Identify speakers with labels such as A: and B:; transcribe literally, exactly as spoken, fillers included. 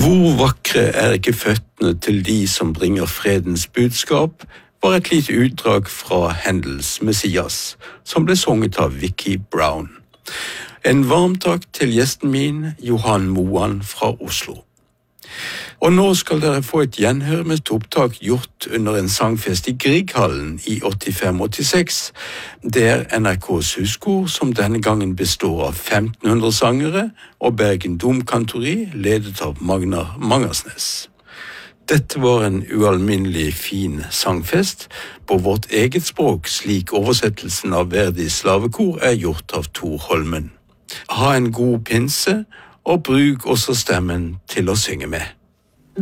A: Hvor vakre er ikke føttene til de som bringer fredens budskap, var et lite utdrag fra Händels Messias, som ble sunget av Vicki Brown. En varm takk til gjesten min, Johan Moan fra Oslo. Og nå skal dere få et gjenhør med et opptak gjort under en sangfest i Grieghallen i åttifem åttiseks. Det er N R K's huskor, som denne gangen består av femten hundre sangere, og Bergen Domkantori, ledet av Magnar Mangersnes. Dette var en ualminnelig fin sangfest på vårt eget språk, slik oversettelsen av Verdis slavekor er gjort av Tor Holmen. Ha en god pinse, og bruk også stemmen til å synge med.